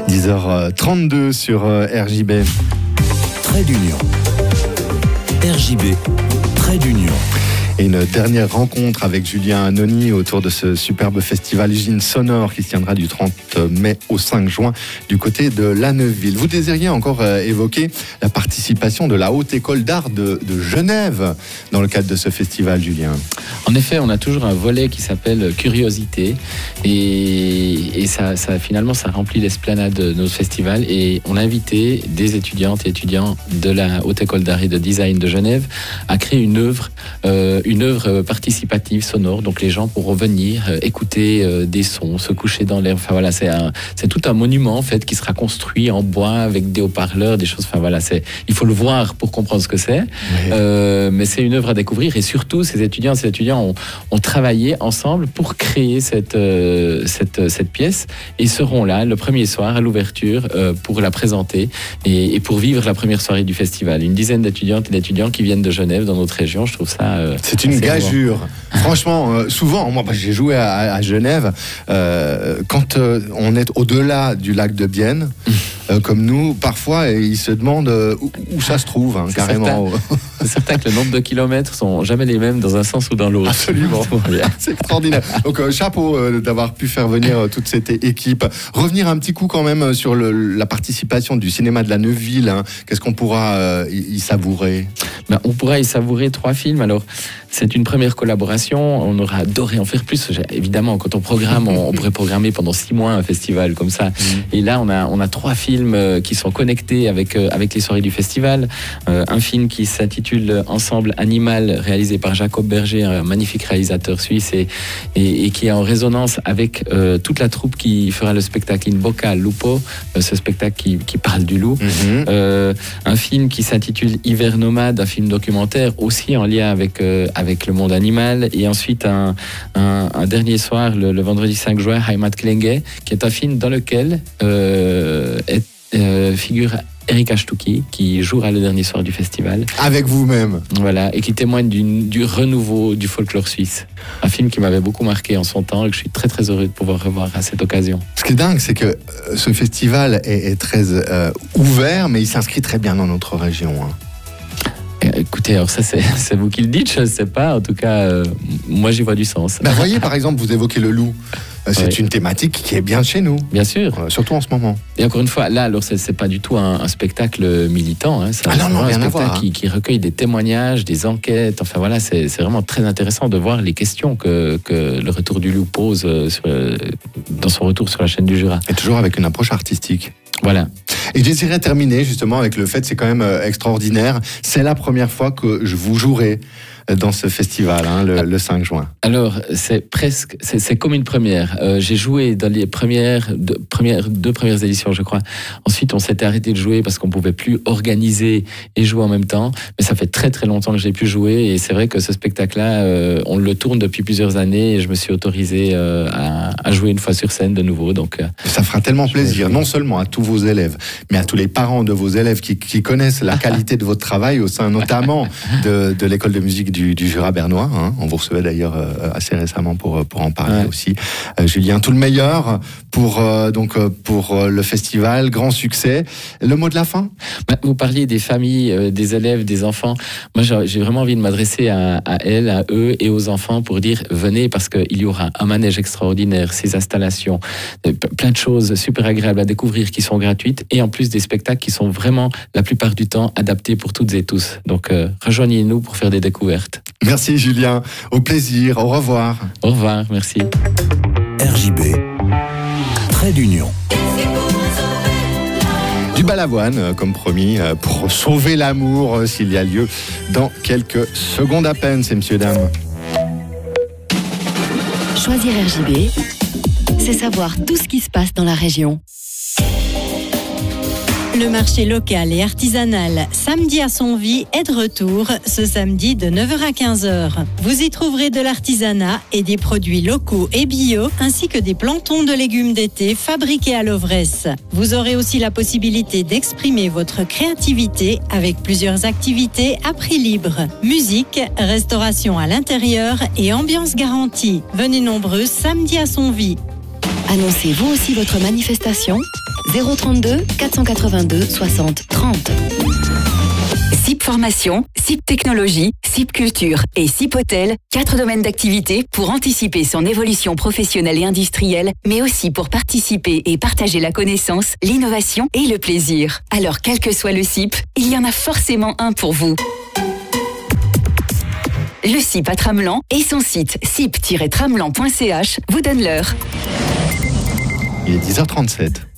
10h32 sur RJB. Trait d'union. RJB, Trait d'union. Et une dernière rencontre avec Julien Anoni autour de ce superbe festival Usine Sonore qui se tiendra du 30 mai au 5 juin du côté de La Neuveville. Vous désiriez encore évoquer la participation de la Haute École d'Art de Genève dans le cadre de ce festival, Julien. En effet, on a toujours un volet qui s'appelle Curiosité et ça finalement ça remplit l'esplanade de notre festival et on a invité des étudiantes et étudiants de la Haute École d'Art et de Design de Genève à créer une œuvre participative sonore. Donc les gens pourront venir écouter des sons, se coucher dans l'air. Enfin voilà, c'est tout un monument en fait qui sera construit en bois avec des haut-parleurs, des choses. Enfin voilà, il faut le voir pour comprendre ce que c'est. Oui. Mais c'est une œuvre à découvrir et surtout ces étudiants ont travaillé ensemble pour créer cette pièce et seront là le premier soir à l'ouverture pour la présenter et pour vivre la première soirée du festival. Une dizaine d'étudiantes et d'étudiants qui viennent de Genève dans notre région. Je trouve ça c'est une gageure. Franchement, souvent, moi j'ai joué à Genève, quand on est au-delà du lac de Bienne, comme nous, parfois ils se demandent où ça se trouve, hein, carrément. C'est certain que le nombre de kilomètres sont jamais les mêmes dans un sens ou dans l'autre. Absolument, c'est extraordinaire. Donc chapeau d'avoir pu faire venir toute cette équipe. Revenir un petit coup quand même sur la participation du cinéma de la Neuveville. Hein. Qu'est-ce qu'on pourra y savourer ? On pourra y savourer 3 films. Alors, c'est une première collaboration. On aura adoré en faire plus. Évidemment, quand on programme, on pourrait programmer pendant 6 mois un festival comme ça. Et là, on a 3 films qui sont connectés avec les soirées du festival. Un film qui s'intitule Ensemble Animal, réalisé par Jacob Berger, un magnifique réalisateur suisse, et qui est en résonance avec toute la troupe qui fera le spectacle In Bocca al Lupo, ce spectacle qui parle du loup. Un film qui s'intitule Hiver nomade, un film documentaire aussi en lien avec le monde animal, et ensuite un dernier soir le vendredi 5 juin, Heimat Klenge, qui est un film dans lequel figure Erika Stucki, qui jouera le dernier soir du festival. Avec vous-même. Voilà, et qui témoigne du renouveau du folklore suisse. Un film qui m'avait beaucoup marqué en son temps et que je suis très très heureux de pouvoir revoir à cette occasion. Ce qui est dingue, c'est que ce festival est très ouvert, mais il s'inscrit très bien dans notre région. Hein. Écoutez, alors ça c'est vous qui le dites, je ne sais pas. En tout cas, moi j'y vois du sens. Vous voyez, par exemple, vous évoquez le loup. C'est une thématique qui est bien chez nous. Bien sûr. Surtout en ce moment. Et encore une fois, là, alors c'est pas du tout un spectacle militant. Hein, c'est non, rien un à voir. Qui recueille des témoignages, des enquêtes. Enfin voilà, c'est vraiment très intéressant de voir les questions que le Retour du Loup pose dans son retour sur la chaîne du Jura. Et toujours avec une approche artistique. Voilà. Et je désirais terminer justement avec le fait, c'est quand même extraordinaire. C'est la première fois que je vous jouerai dans ce festival, hein, le 5 juin. Alors, c'est comme une première. J'ai joué dans les deux premières éditions, je crois. Ensuite, on s'était arrêté de jouer parce qu'on ne pouvait plus organiser et jouer en même temps. Mais ça fait très très longtemps que j'ai pu jouer. Et c'est vrai que ce spectacle-là, on le tourne depuis plusieurs années et je me suis autorisé à jouer une fois sur scène de nouveau. Donc, ça fera tellement plaisir, non seulement à tous vos élèves, mais à tous les parents de vos élèves qui connaissent la qualité de votre travail au sein notamment de l'école de musique du Jura bernois. Hein. On vous recevait d'ailleurs assez récemment pour en parler aussi. Julien, tout le meilleur pour le festival, grand succès. Le mot de la fin ? Vous parliez des familles, des élèves, des enfants. Moi, j'ai vraiment envie de m'adresser à elles, à eux et aux enfants pour dire venez parce qu'il y aura un manège extraordinaire, ces installations, plein de choses super agréables à découvrir qui sont gratuites et en plus des spectacles qui sont vraiment la plupart du temps adaptés pour toutes et tous. Donc rejoignez-nous pour faire des découvertes. Merci Julien, au plaisir, au revoir. Au revoir, merci. RJB, Trait d'union. Du Balavoine, comme promis, pour sauver l'amour s'il y a lieu dans quelques secondes à peine, ces messieurs dames. Choisir RJB, c'est savoir tout ce qui se passe dans la région. Le marché local et artisanal Samedi à Sonville est de retour ce samedi de 9h à 15h. Vous y trouverez de l'artisanat et des produits locaux et bio, ainsi que des plantons de légumes d'été fabriqués à Lovresse. Vous aurez aussi la possibilité d'exprimer votre créativité avec plusieurs activités à prix libre. Musique, restauration à l'intérieur et ambiance garantie. Venez nombreux samedi à Sonville. Annoncez vous aussi votre manifestation 032 482 60 30. SIP Formation, SIP Technologie, SIP Culture et SIP Hôtel, 4 domaines d'activité pour anticiper son évolution professionnelle et industrielle, mais aussi pour participer et partager la connaissance, l'innovation et le plaisir. Alors, quel que soit le SIP, il y en a forcément un pour vous. Le SIP à Tramelan et son site sip-tramelan.ch vous donnent l'heure. Il est 10h37.